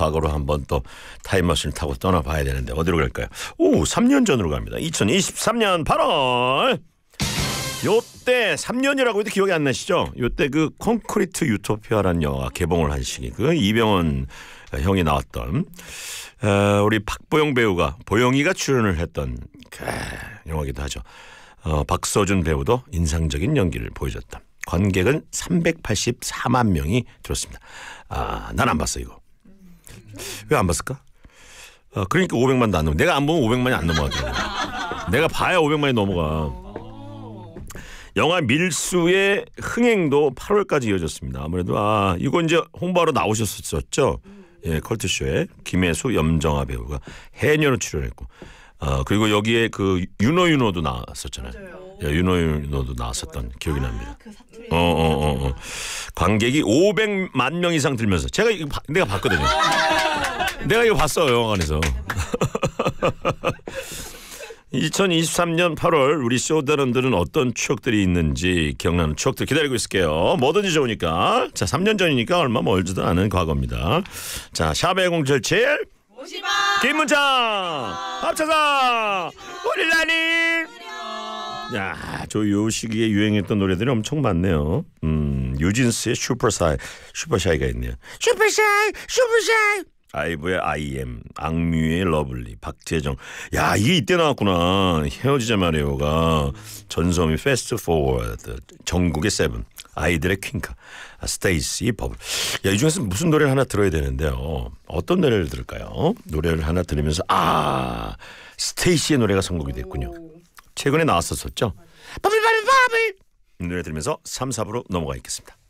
과거로 한번 또 타임머신을 타고 떠나봐야 되는데 어디로 갈까요? 3년 전으로 갑니다. 2023년 8월. 요때 3년이라고 해도 기억이 안 나시죠? 요때 그 콘크리트 유토피아라는 영화가 개봉을 한 시기, 그 이병헌 형이 나왔던 우리 박보영 배우가, 보영이가 출연을 했던 그 영화기도 하죠. 박서준 배우도 인상적인 연기를 보여줬다. 관객은 384만 명이 들었습니다. 난 안 봤어 이거. 왜 안 봤을까? 그러니까 500만도 안 넘어. 내가 안 보면 500만이 안 넘어가더라고. 내가 봐야 500만이 넘어가. 영화 밀수의 흥행도 8월까지 이어졌습니다. 아무래도 이거 이제 홍보하러 나오셨었죠. 예, 컬트쇼에 김혜수, 염정아 배우가 해녀로 출연했고, 그리고 여기에 그 윤호도 나왔었잖아요. 예, 윤호도 나왔었던 기억이 납니다. 그 사투리. 관객이 500만 명 이상 들면서 내가 봤거든요. 내가 이거 봤어요, 영화관에서. 2023년 8월 우리 쇼다런들은 어떤 추억들이 있는지 기억나는 추억들 기다리고 있을게요. 뭐든지 좋으니까. 자, 3년 전이니까 얼마 멀지도 않은 과거입니다. 자, 샵의 077 50원. 김문장 합쳐서 우리라니. 야, 요 시기에 유행했던 노래들이 엄청 많네요. 유진스의 슈퍼샤이가 있네요. 슈퍼샤이. 아이브의 I.am, 악뮤의 러블리, 박재정. 야, 이게 이때 나왔구나. 헤어지자 말해요가, 전소미 패스트 포워드, 정국의 세븐, 아이들의 퀸카, 스테이시 버블. 야, 이 중에서 무슨 노래를 하나 들어야 되는데요. 어떤 노래를 들을까요? 노래를 하나 들으면서 스테이시의 노래가 선곡이 됐군요. 최근에 나왔었죠. 버블. 이 노래 들으면서 3, 4부로 넘어가 있겠습니다.